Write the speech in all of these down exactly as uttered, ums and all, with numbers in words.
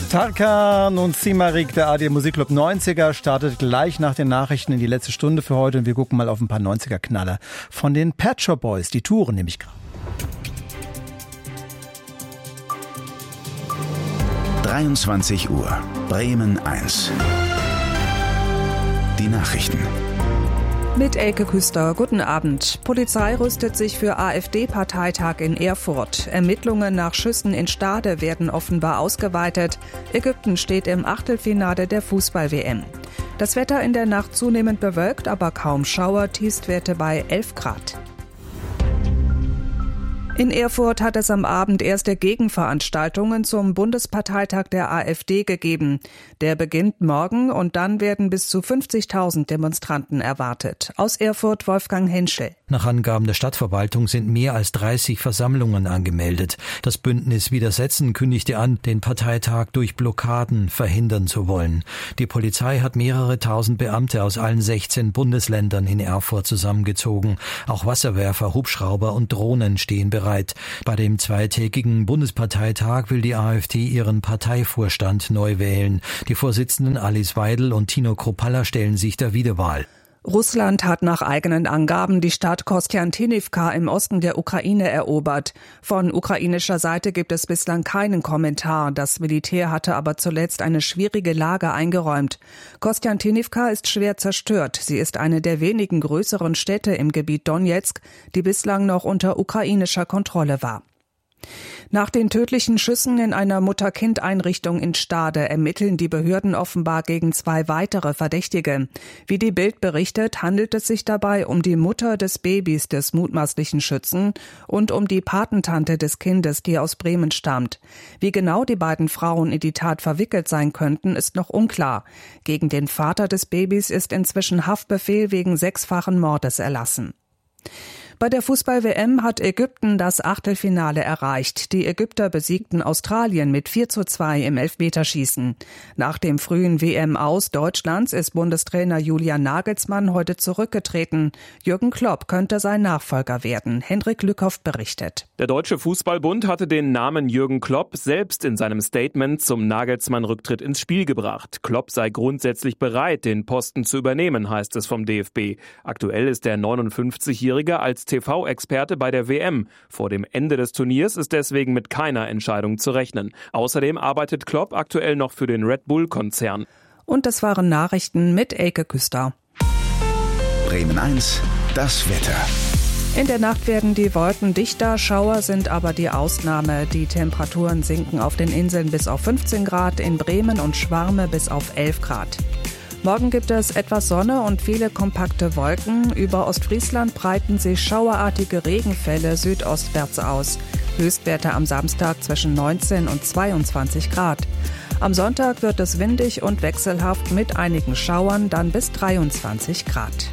Tarkan und Simarik, der A R D Musikclub neunziger, startet gleich nach den Nachrichten in die letzte Stunde für heute und wir gucken mal auf ein paar neunziger-Knaller von den Pet Shop Boys. Die touren nämlich gerade. dreiundzwanzig Uhr, Bremen eins. Die Nachrichten. Mit Elke Küster, guten Abend. Polizei rüstet sich für AfD-Parteitag in Erfurt. Ermittlungen nach Schüssen in Stade werden offenbar ausgeweitet. Ägypten steht im Achtelfinale der Fußball-W M. Das Wetter in der Nacht zunehmend bewölkt, aber kaum Schauer, Tiefstwerte bei elf Grad. In Erfurt hat es am Abend erste Gegenveranstaltungen zum Bundesparteitag der AfD gegeben. Der beginnt morgen und dann werden bis zu fünfzigtausend Demonstranten erwartet. Aus Erfurt Wolfgang Henschel. Nach Angaben der Stadtverwaltung sind mehr als dreißig Versammlungen angemeldet. Das Bündnis Widersetzen kündigte an, den Parteitag durch Blockaden verhindern zu wollen. Die Polizei hat mehrere tausend Beamte aus allen sechzehn Bundesländern in Erfurt zusammengezogen. Auch Wasserwerfer, Hubschrauber und Drohnen stehen bereit. Bei dem zweitägigen Bundesparteitag will die AfD ihren Parteivorstand neu wählen. Die Vorsitzenden Alice Weidel und Tino Kruppalla stellen sich der Wiederwahl. Russland hat nach eigenen Angaben die Stadt Kostjantinivka im Osten der Ukraine erobert. Von ukrainischer Seite gibt es bislang keinen Kommentar. Das Militär hatte aber zuletzt eine schwierige Lage eingeräumt. Kostjantinivka ist schwer zerstört. Sie ist eine der wenigen größeren Städte im Gebiet Donezk, die bislang noch unter ukrainischer Kontrolle war. Nach den tödlichen Schüssen in einer Mutter-Kind-Einrichtung in Stade ermitteln die Behörden offenbar gegen zwei weitere Verdächtige. Wie die Bild berichtet, handelt es sich dabei um die Mutter des Babys des mutmaßlichen Schützen und um die Patentante des Kindes, die aus Bremen stammt. Wie genau die beiden Frauen in die Tat verwickelt sein könnten, ist noch unklar. Gegen den Vater des Babys ist inzwischen Haftbefehl wegen sechsfachen Mordes erlassen. Bei der Fußball-W M hat Ägypten das Achtelfinale erreicht. Die Ägypter besiegten Australien mit vier zu zwei im Elfmeterschießen. Nach dem frühen W M-Aus Deutschlands ist Bundestrainer Julian Nagelsmann heute zurückgetreten. Jürgen Klopp könnte sein Nachfolger werden. Hendrik Lückhoff berichtet. Der Deutsche Fußballbund hatte den Namen Jürgen Klopp selbst in seinem Statement zum Nagelsmann-Rücktritt ins Spiel gebracht. Klopp sei grundsätzlich bereit, den Posten zu übernehmen, heißt es vom D F B. Aktuell ist der neunundfünfzigjährige als T V-Experte bei der W M. Vor dem Ende des Turniers ist deswegen mit keiner Entscheidung zu rechnen. Außerdem arbeitet Klopp aktuell noch für den Red Bull-Konzern. Und das waren Nachrichten mit Elke Küster. Bremen eins, das Wetter. In der Nacht werden die Wolken dichter, Schauer sind aber die Ausnahme. Die Temperaturen sinken auf den Inseln bis auf fünfzehn Grad, in Bremen und Schwarme bis auf elf Grad. Morgen gibt es etwas Sonne und viele kompakte Wolken. Über Ostfriesland breiten sich schauerartige Regenfälle südostwärts aus. Höchstwerte am Samstag zwischen neunzehn und zweiundzwanzig Grad. Am Sonntag wird es windig und wechselhaft mit einigen Schauern, dann bis dreiundzwanzig Grad.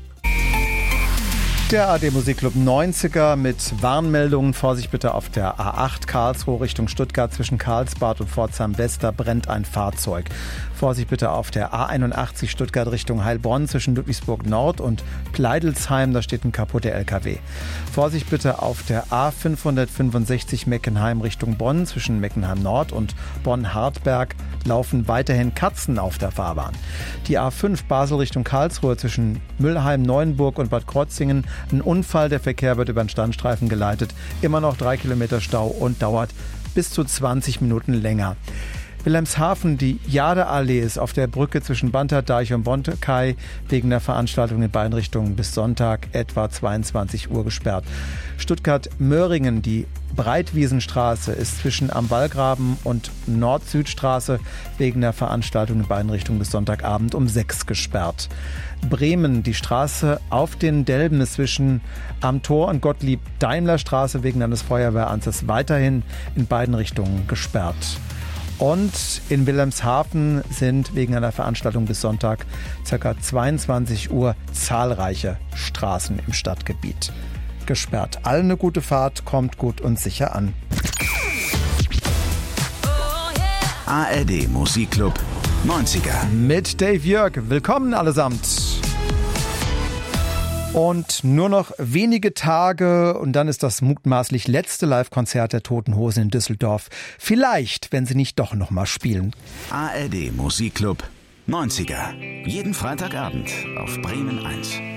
Der A R D Musikclub neunziger mit Warnmeldungen. Vorsicht bitte auf der A acht Karlsruhe Richtung Stuttgart zwischen Karlsbad und Pforzheim West, da brennt ein Fahrzeug. Vorsicht bitte auf der A einundachtzig Stuttgart Richtung Heilbronn zwischen Ludwigsburg Nord und Pleidelsheim, da steht ein kaputter L K W. Vorsicht bitte auf der A fünfhundertfünfundsechzig Meckenheim Richtung Bonn zwischen Meckenheim Nord und Bonn-Hartberg laufen weiterhin Katzen auf der Fahrbahn. Die A fünf Basel Richtung Karlsruhe zwischen Müllheim, Neuenburg und Bad Krozingen. Ein Unfall, der Verkehr wird über den Standstreifen geleitet. Immer noch drei Kilometer Stau und dauert bis zu zwanzig Minuten länger. Wilhelmshaven, die Jadeallee ist auf der Brücke zwischen Banterdeich und Bontekai wegen der Veranstaltung in beiden Richtungen bis Sonntag etwa zweiundzwanzig Uhr gesperrt. Stuttgart-Möhringen, die Breitwiesenstraße ist zwischen am Wallgraben und Nord-Süd-Straße wegen der Veranstaltung in beiden Richtungen bis Sonntagabend um sechs gesperrt. Bremen, die Straße auf den Delben ist zwischen am Tor und Gottlieb-Daimler-Straße wegen eines Feuerwehransatzes weiterhin in beiden Richtungen gesperrt. Und in Wilhelmshaven sind wegen einer Veranstaltung bis Sonntag ca. zweiundzwanzig Uhr zahlreiche Straßen im Stadtgebiet gesperrt. Allen eine gute Fahrt, kommt gut und sicher an. A R D Musikclub neunziger. Mit Dave Jörg. Willkommen allesamt. Und nur noch wenige Tage und dann ist das mutmaßlich letzte Live-Konzert der Toten Hosen in Düsseldorf. Vielleicht, wenn sie nicht doch noch mal spielen. A R D Musikclub neunziger. Jeden Freitagabend auf Bremen eins.